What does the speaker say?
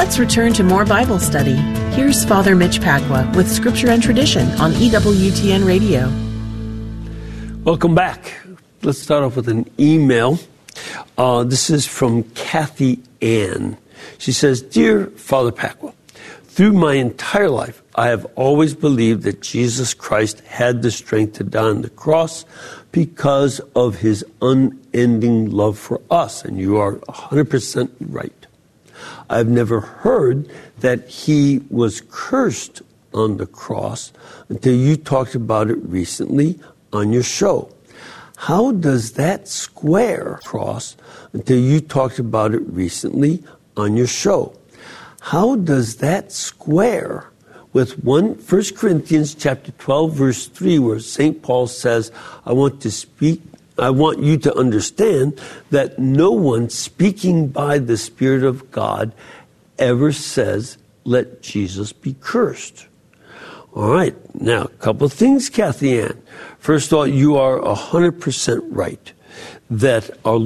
Let's return to more Bible study. Here's Father Mitch Pacwa with Scripture and Tradition on EWTN Radio. Welcome back. Let's start off with an email. This is from Kathy Ann. She says, Dear Father Pacwa, through my entire life, I have always believed that Jesus Christ had the strength to die on the cross because of his unending love for us. And you are 100% right. I've never heard that he was cursed on the cross until you talked about it recently on your show. How does that square cross until you talked about it recently on your show? How does that square with 1 Corinthians chapter 12, verse 3, where St. Paul says, I want you to understand that no one speaking by the Spirit of God ever says, let Jesus be cursed. All right. Now, a couple of things, Kathy Ann. First of all, you are 100% right that our